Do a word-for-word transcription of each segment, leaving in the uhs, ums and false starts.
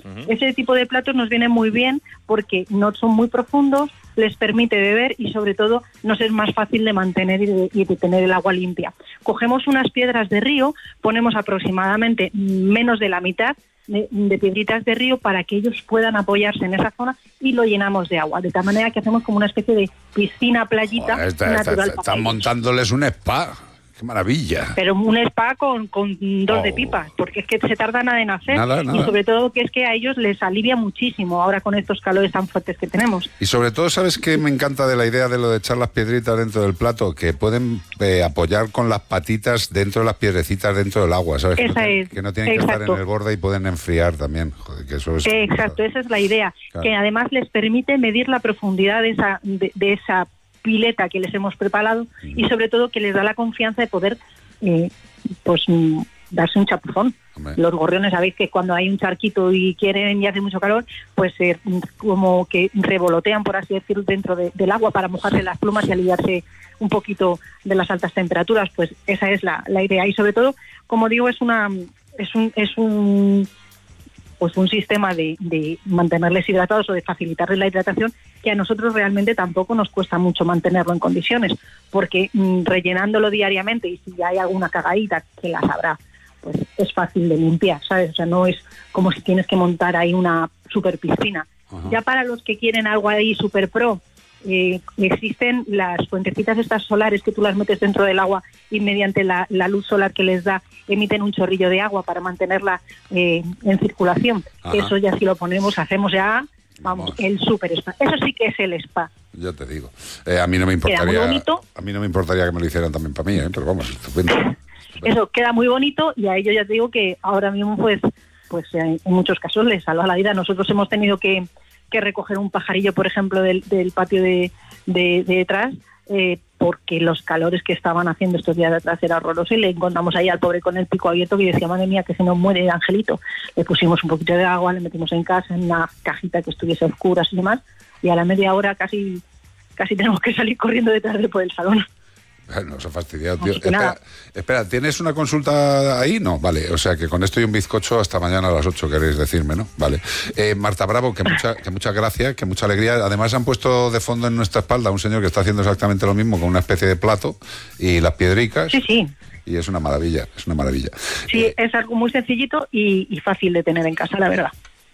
Uh-huh. Ese tipo de platos nos vienen muy bien porque no son muy profundos, les permite beber y sobre todo nos es más fácil de mantener y de, y de tener el agua limpia. Cogemos unas piedras de río, ponemos aproximadamente menos de la mitad de, de piedritas de río para que ellos puedan apoyarse en esa zona y lo llenamos de agua, de tal manera que hacemos como una especie de piscina playita. Joder, está, natural. está, están montándoles un spa. ¡Qué maravilla! Pero un spa con, con dos Oh. de pipas, porque es que se tarda nada en hacer. Nada, nada. Y sobre todo que es que a ellos les alivia muchísimo ahora con estos calores tan fuertes que tenemos. Y sobre todo, ¿sabes qué me encanta de la idea de lo de echar las piedritas dentro del plato? Que pueden eh, apoyar con las patitas dentro de las piedrecitas dentro del agua, ¿sabes? Esa que, no, es, que no tienen exacto. que estar en el borde y pueden enfriar también. Joder, que eso es... Eh, exacto, esa es la idea. Claro. Que además les permite medir la profundidad de esa, de, de esa pileta que les hemos preparado y sobre todo que les da la confianza de poder eh, pues mm, darse un chapuzón. Hombre. Los gorriones, sabéis que cuando hay un charquito y quieren y hace mucho calor, pues eh, como que revolotean, por así decirlo, dentro de, del agua para mojarse las plumas y aliviarse un poquito de las altas temperaturas. Pues esa es la, la idea. Y sobre todo, como digo, es una es un es un pues un sistema de, de mantenerles hidratados o de facilitarles la hidratación que a nosotros realmente tampoco nos cuesta mucho mantenerlo en condiciones, porque mmm, rellenándolo diariamente y si hay alguna cagadita, que las habrá, pues es fácil de limpiar, ¿sabes? O sea, no es como si tienes que montar ahí una super piscina. Uh-huh. Ya para los que quieren algo ahí super pro, eh, existen las fuentecitas estas solares que tú las metes dentro del agua y mediante la, la luz solar que les da emiten un chorrillo de agua para mantenerla eh, en circulación. Ajá. Eso ya si lo ponemos, hacemos ya, vamos, vamos. el super spa. Eso sí que es el spa. Yo te digo, eh, a mí no me importaría, a mí no me importaría que me lo hicieran también para mí, ¿eh? Pero vamos, estupendo, estupendo. Eso queda muy bonito y a ellos ya te digo que ahora mismo pues, pues en muchos casos les salva la vida. Nosotros hemos tenido que que recoger un pajarillo, por ejemplo, del, del patio de, de, de detrás, eh, porque los calores que estaban haciendo estos días de atrás era horroroso y le encontramos ahí al pobre con el pico abierto que decía, madre mía, que se nos muere el angelito. Le pusimos un poquito de agua, le metimos en casa, en una cajita que estuviese oscura y demás, y a la media hora casi casi tenemos que salir corriendo detrás de por el salón. No se ha fastidiado, tío. Espera, espera, ¿tienes una consulta ahí? No, vale. O sea, que con esto y un bizcocho hasta mañana a las ocho queréis decirme, ¿no? Vale. Eh, Marta Bravo, que, mucha, que muchas gracias, que mucha alegría. Además han puesto de fondo en nuestra espalda un señor que está haciendo exactamente lo mismo con una especie de plato y las piedricas. Sí, sí. Y es una maravilla, es una maravilla. Sí, eh, es algo muy sencillito y, y fácil de tener en casa, la verdad.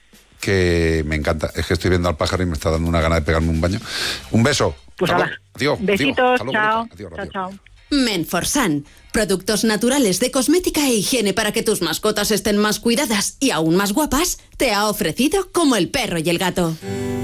Que me encanta. Es que estoy viendo al pájaro y me está dando una gana de pegarme un baño. Un beso. Pues nada. Adiós. Besitos, adiós, chao. adiós, chao, chao. Menforsan, productos naturales de cosmética e higiene para que tus mascotas estén más cuidadas y aún más guapas, te ha ofrecido Como el perro y el gato.